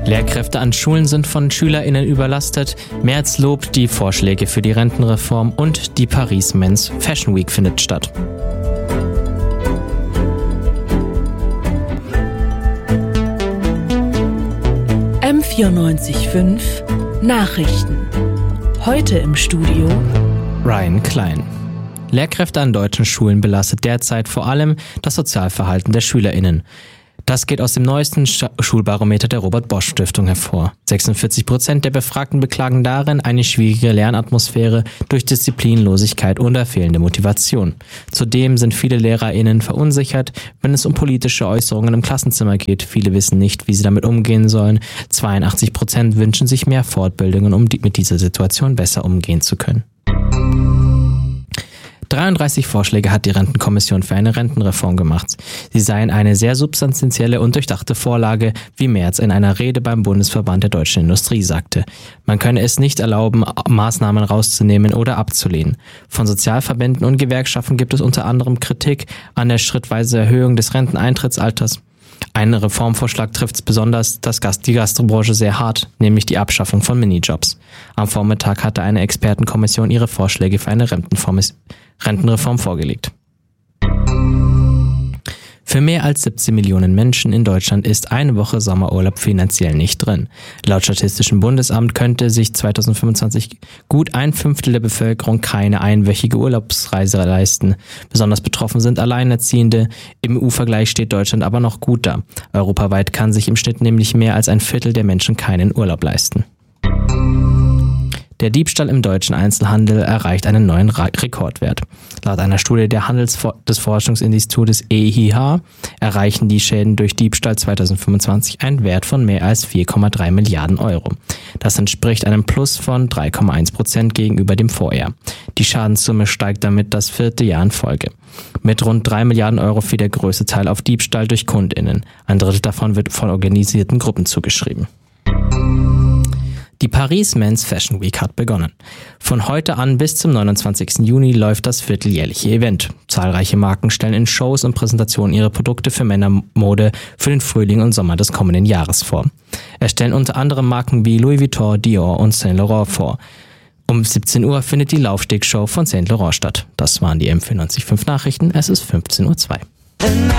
Lehrkräfte an Schulen sind von SchülerInnen überlastet. Merz lobt die Vorschläge für die Rentenreform und die Paris Men's Fashion Week findet statt. M94.5 Nachrichten. Heute im Studio Ryan Klein. Lehrkräfte an deutschen Schulen belastet derzeit vor allem das Sozialverhalten der SchülerInnen. Das geht aus dem neuesten Schulbarometer der Robert-Bosch-Stiftung hervor. 46% der Befragten beklagen darin eine schwierige Lernatmosphäre durch Disziplinlosigkeit oder fehlende Motivation. Zudem sind viele LehrerInnen verunsichert, wenn es um politische Äußerungen im Klassenzimmer geht. Viele wissen nicht, wie sie damit umgehen sollen. 82% wünschen sich mehr Fortbildungen, um mit dieser Situation besser umgehen zu können. 33 Vorschläge hat die Rentenkommission für eine Rentenreform gemacht. Sie seien eine sehr substanzielle und durchdachte Vorlage, wie Merz in einer Rede beim Bundesverband der deutschen Industrie sagte. Man könne es nicht erlauben, Maßnahmen rauszunehmen oder abzulehnen. Von Sozialverbänden und Gewerkschaften gibt es unter anderem Kritik an der schrittweise Erhöhung des Renteneintrittsalters. Ein Reformvorschlag trifft besonders die Gastrobranche sehr hart, nämlich die Abschaffung von Minijobs. Am Vormittag hatte eine Expertenkommission ihre Vorschläge für eine Rentenreform vorgelegt. Für mehr als 17 Millionen Menschen in Deutschland ist eine Woche Sommerurlaub finanziell nicht drin. Laut Statistischem Bundesamt könnte sich 2025 gut 1/5 der Bevölkerung keine einwöchige Urlaubsreise leisten. Besonders betroffen sind Alleinerziehende. Im EU-Vergleich steht Deutschland aber noch gut da. Europaweit kann sich im Schnitt nämlich mehr als 1/4 der Menschen keinen Urlaub leisten. Der Diebstahl im deutschen Einzelhandel erreicht einen neuen Rekordwert. Laut einer Studie des Forschungsinstitutes EIH erreichen die Schäden durch Diebstahl 2025 einen Wert von mehr als 4,3 Milliarden Euro. Das entspricht einem Plus von 3,1% gegenüber dem Vorjahr. Die Schadenssumme steigt damit das 4. Jahr in Folge. Mit rund 3 Milliarden Euro fiel der größte Teil auf Diebstahl durch KundInnen. Ein Drittel davon wird von organisierten Gruppen zugeschrieben. Die Paris Men's Fashion Week hat begonnen. Von heute an bis zum 29. Juni läuft das vierteljährliche Event. Zahlreiche Marken stellen in Shows und Präsentationen ihre Produkte für Männermode für den Frühling und Sommer des kommenden Jahres vor. Es stellen unter anderem Marken wie Louis Vuitton, Dior und Saint Laurent vor. Um 17 Uhr findet die Laufstegshow von Saint Laurent statt. Das waren die M94.5 Nachrichten. Es ist 15:02 Uhr.